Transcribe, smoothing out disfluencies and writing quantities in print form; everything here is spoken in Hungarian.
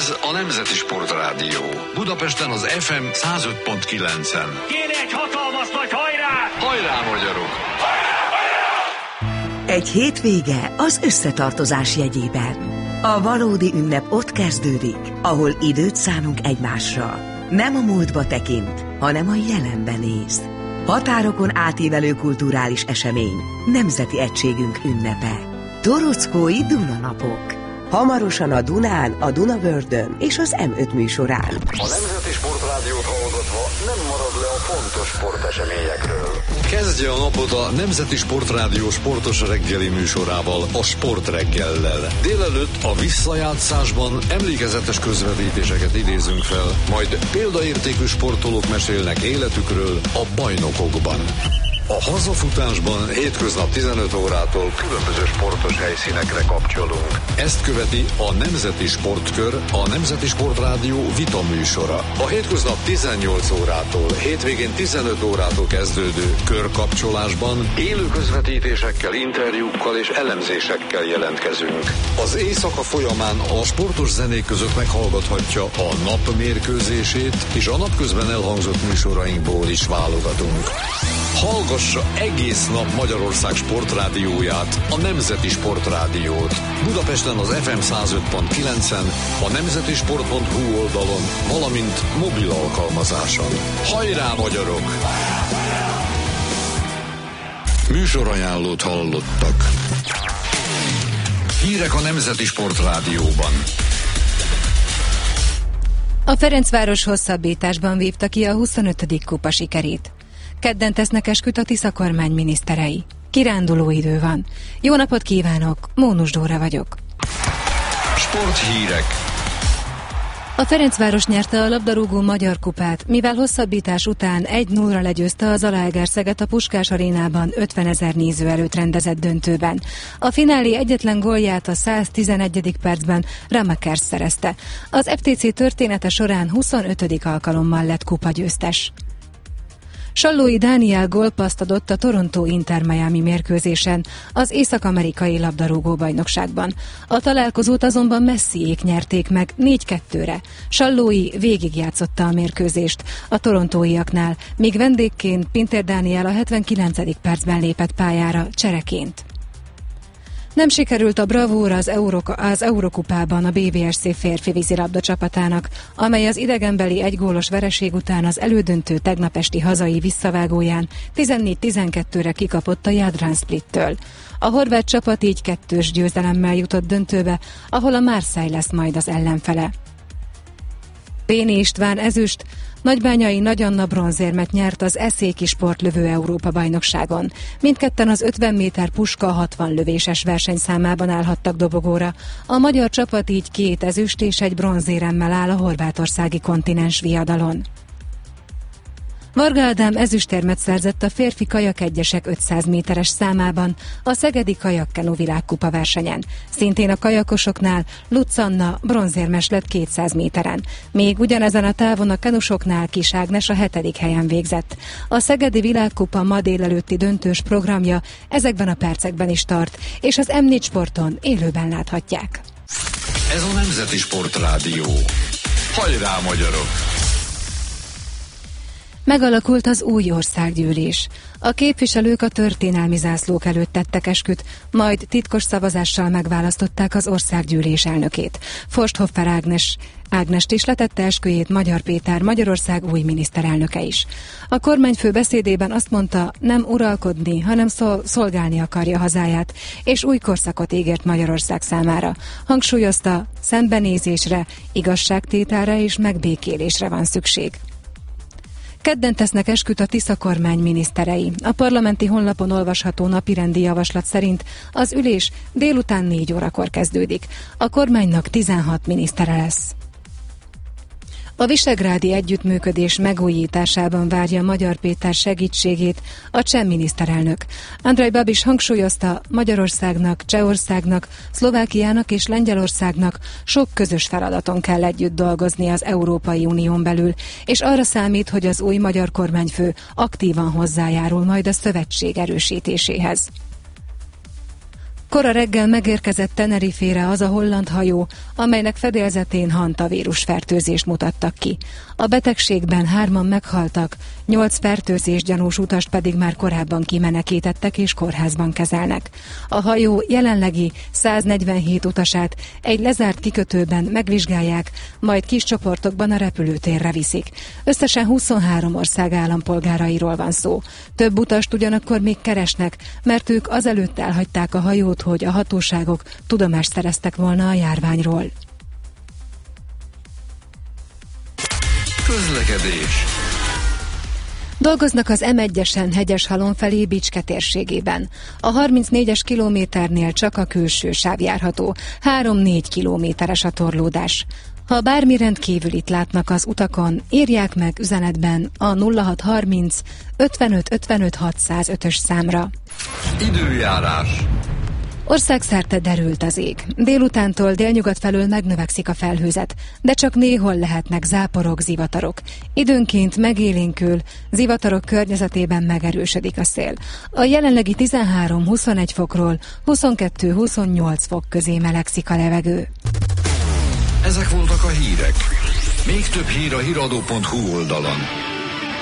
Ez a Nemzeti Sportrádió. Budapesten az FM 105.9-en. Kéne egy hatalmas nagy hajrá! Hajrá, magyarok! Egy hétvége az összetartozás jegyében. A valódi ünnep ott kezdődik, ahol időt szánunk egymásra. Nem a múltba tekint, hanem a jelenbe néz. Határokon átívelő kulturális esemény, nemzeti egységünk ünnepe. Torockói Dunanapok. Hamarosan a Dunán, a Dunavördön és az M5 műsorán. A Nemzeti Sportrádiót hallgatva nem marad le a fontos sporteseményekről. Kezdje a napot a Nemzeti Sportrádió sportos reggeli műsorával, a Sportreggellel. Délelőtt a visszajátszásban emlékezetes közvetítéseket idézünk fel, majd példaértékű sportolók mesélnek életükről a bajnokokban. A hazafutásban hétköznap 15 órától különböző sportos helyszínekre kapcsolunk. Ezt követi a Nemzeti Sportkör, a Nemzeti Sportrádió vita műsora. A hétköznap 18 órától, hétvégén 15 órától kezdődő körkapcsolásban élő közvetítésekkel, interjúkkal és elemzésekkel jelentkezünk. Az éjszaka folyamán a sportos zenék között meghallgathatja a nap mérkőzését, és a napközben elhangzott műsorainkból is válogatunk. Hallgassa egész nap Magyarország sportrádióját, a Nemzeti Sportrádiót. Budapesten az FM 105.9-en, a nemzetisport.hu oldalon, valamint mobil alkalmazáson. Hajrá, magyarok! Műsorajánlót hallottak. Hírek a Nemzeti Sportrádióban. A Ferencváros hosszabbításban vívta ki a 25. kupa sikerét. Kedden tesznek esküt a Tisza kormány miniszterei. Kiránduló idő van. Jó napot kívánok, Mónus Dóra vagyok. Sporthírek. A Ferencváros nyerte a labdarúgó magyar kupát, mivel hosszabbítás után 1-0-ra legyőzte a Zalaegerszeget a Puskás arénában 50 000 néző előtt rendezett döntőben. A finálé egyetlen gólját a 111. percben Ramakers szerezte. Az FTC története során 25. alkalommal lett kupagyőztes. Sallói Dániel gólpasszt adott a Toronto Inter Miami mérkőzésen, az észak-amerikai labdarúgó-bajnokságban. A találkozót azonban Messiék nyerték meg 4-2-re. Sallói végigjátszotta a mérkőzést a torontóiaknál, míg vendégként Pinter Dániel a 79. percben lépett pályára csereként. Nem sikerült a bravúr az Eurokupában a BVSC férfi vízilabda csapatának, amely az idegenbeli egygólos vereség után az elődöntő tegnap esti hazai visszavágóján 14-12-re kikapott a Jadran Splittől. A horvát csapat így 2-s győzelemmel jutott döntőbe, ahol a Marseille lesz majd az ellenfele. Péni István ezüst, Nagybányai Nagy Anna bronzérmet nyert az eszéki sportlövő Európa-bajnokságon. Mindketten az 50 méter puska 60 lövéses versenyszámában állhattak dobogóra. A magyar csapat így 2 ezüst és 1 bronzéremmel áll a horvátországi kontinens viadalon. Varga Ádám ezüstérmet szerzett a férfi kajakegyesek 500 méteres számában a Szegedi Kajakkenu világkupa versenyen. Szintén a kajakosoknál Lutz Anna bronzérmes lett 200 méteren. Még ugyanezen a távon a kenusoknál Kis Ágnes a 7. helyen végzett. A Szegedi világkupa ma délelőtti döntős programja ezekben a percekben is tart, és az M4 Sporton élőben láthatják. Ez a Nemzeti Sportrádió. Hajrá, magyarok! Megalakult az új országgyűlés. A képviselők a történelmi zászlók előtt tettek esküt, majd titkos szavazással megválasztották az országgyűlés elnökét. Forsthoffer Ágnest is letette esküjét Magyar Péter, Magyarország új miniszterelnöke is. A kormányfő beszédében azt mondta, nem uralkodni, hanem szolgálni akarja hazáját, és új korszakot ígért Magyarország számára. Hangsúlyozta, szembenézésre, igazságtételre és megbékélésre van szükség. Kedden tesznek esküt a Tisza kormány miniszterei. A parlamenti honlapon olvasható napirendi javaslat szerint az ülés délután 4 órakor kezdődik. A kormánynak 16 minisztere lesz. A visegrádi együttműködés megújításában várja Magyar Péter segítségét a cseh miniszterelnök. Andrej Babiš hangsúlyozta, Magyarországnak, Csehországnak, Szlovákiának és Lengyelországnak sok közös feladaton kell együtt dolgozni az Európai Unión belül, és arra számít, hogy az új magyar kormányfő aktívan hozzájárul majd a szövetség erősítéséhez. Kora reggel megérkezett Tenerifére az a holland hajó, amelynek fedélzetén hantavírus fertőzést mutattak ki. A betegségben 3-an meghaltak, 8 fertőzésgyanús utast pedig már korábban kimenekítettek és kórházban kezelnek. A hajó jelenlegi 147 utasát egy lezárt kikötőben megvizsgálják, majd kis csoportokban a repülőtérre viszik. Összesen 23 ország állampolgárairól van szó. Több utast ugyanakkor még keresnek, mert ők azelőtt elhagyták a hajót, hogy a hatóságok tudomást szereztek volna a járványról. Közlekedés. Dolgoznak az M1-esen Hegyeshalom felé Bicske térségében. A 34-es kilométernél csak a külső sáv járható, 3-4 kilométeres a torlódás. Ha bármi rendkívülit látnak az utakon, írják meg üzenetben a 0630 55 55 605-ös számra. Időjárás. Országszerte derült az ég. Délutántól délnyugat felől megnövekszik a felhőzet, de csak néhol lehetnek záporok, zivatarok. Időnként megélénkül, zivatarok környezetében megerősödik a szél. A jelenlegi 13-21 fokról 22-28 fok közé melegszik a levegő. Ezek voltak a hírek. Még több hír a hiradó.hu oldalon.